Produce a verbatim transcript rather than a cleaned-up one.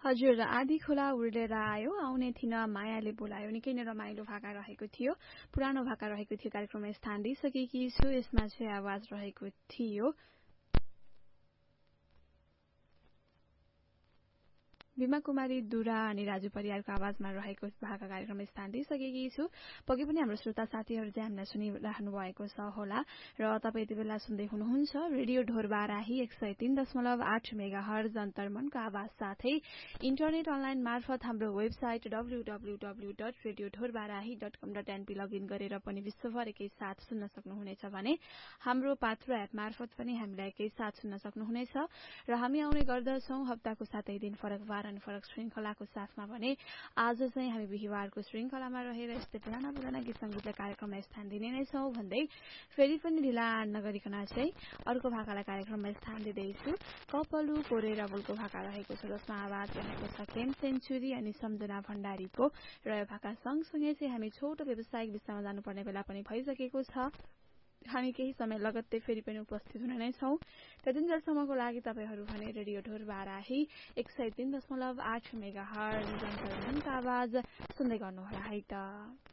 हजुर आधी खोला उर्लेर आयो आउने थिन मायाले बोलायो निकै नै रमाइलो भाका रहेको थियो पुरानो भाका रहेको थियो कार्यक्रममा स्थान दिइसकेकी छु यसमा चाहिँ आवाज रहेको थियो बिमा कुमारी दुरा अनि राजु परियारको आवाजमा रहेको भाका कार्यक्रममा स्थान दिइसकेकी छु पक्कै पनि हाम्रो श्रोता साथीहरू चाहिँ हामीलाई सुनिरहनु भएको छ होला र तपाईँ यति बेला सुन्दै हुनुहुन्छ रेडियो ढोरबाराही एक सय तीन दशमलव आठ मेगा हर्ज अन्तर्मनको आवाज साथै इन्टरनेट अनलाइन मार्फत हाम्रो website W W W dot radio Dhorbarahi dot कम डट एनपी लगइन गरेर पनि विश्वभर एकै साथ सुन्न सक्नुहुनेछ भने हाम्रो पात्रो एप मार्फत पनि हामीलाई एकै साथ सुन्न सक्नुहुनेछ र हामी आउने गर्दछौं हप्ताको सातै दिन फरक अनि फरक श्रृंखलाको साथमा भने आज चाहिँ हामी बिहीबारको श्रृंखलामा रहेर यस्तै पुराना पुराना गीत संगीतलाई कार्यक्रममा स्थान दिने नै छौं भन्दै फेरि पनि ढिला नगरिकन चाहिँ अर्को भाकालाई कार्यक्रममा स्थान दिँदैछु कपलु कोरेर बोलको भाका रहेको छ जसमा आवाज रहेको छ केम सेन्चुरी अनि सम्झना भण्डारीको र यो भाका सँगसँगै चाहिँ हामी छोटो व्यावसायिक विश्राममा जानुपर्ने बेला पनि भइसकेको छ हामी केही समय लगत्तै फेरि पनि उपस्थित हुने नै छौं त्यतिन्जेलसम्मको लागि तपाईहरू भने रेडियो ढोरबाराही एक सय तीन दशमलव आठ मेगा हर्ज अन्तर्मनको आवाज सुन्दै गर्नुहोला है त